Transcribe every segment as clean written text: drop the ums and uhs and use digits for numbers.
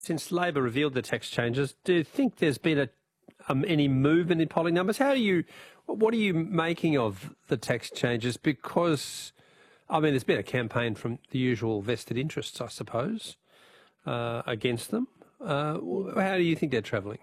Since Labor revealed the tax changes, do you think there's been any movement in polling numbers? What are you making of the tax changes? Because, I mean, there's been a campaign from the usual vested interests, I suppose, against them. How do you think they're travelling?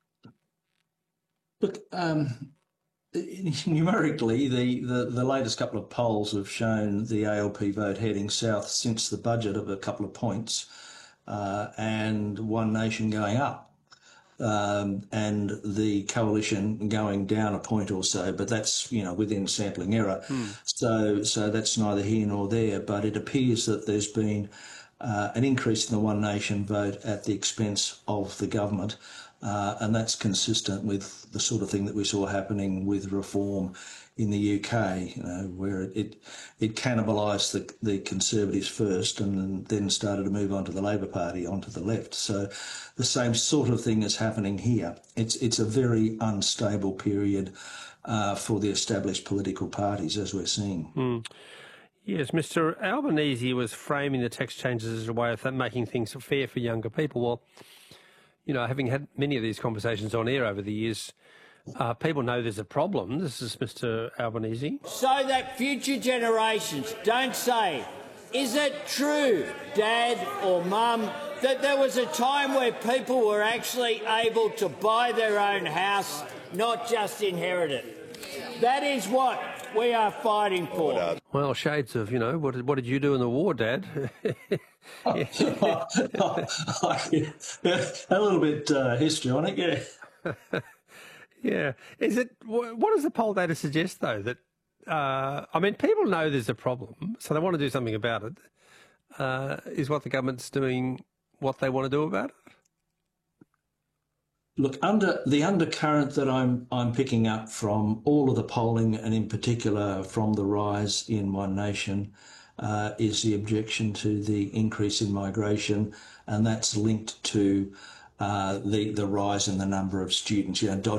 Look, numerically, the latest couple of polls have shown the ALP vote heading south since the budget of a couple of points, and One Nation going up, and the coalition going down a point or so. But that's within sampling error, so that's neither here nor there. But it appears that there's been an increase in the One Nation vote at the expense of the government. And that's consistent with the sort of thing that we saw happening with reform in the UK, where it cannibalised the Conservatives first and then started to move on to the Labor Party, onto the left. So the same sort of thing is happening here. It's a very unstable period for the established political parties, as we're seeing. Yes, Mr Albanese was framing the tax changes as a way of making things fair for younger people. Well, having had many of these conversations on air over the years, people know there's a problem. This is Mr Albanese. So that future generations don't say, is it true, Dad or Mum, that there was a time where people were actually able to buy their own house, not just inherit it? That is what we are fighting for. Well, shades of, what did you do in the war, Dad? A little bit histrionic, yeah. Yeah. What does the poll data suggest, though? That, people know there's a problem, so they want to do something about it. Is what the government's doing what they want to do about it? Look, under the undercurrent that I'm picking up from all of the polling, and in particular from the rise in One Nation, is the objection to the increase in migration, and that's linked to the rise in the number of students,